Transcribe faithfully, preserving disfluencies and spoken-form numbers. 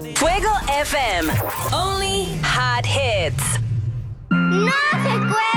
Fuego F M. Only hot hits. No se cuelgue.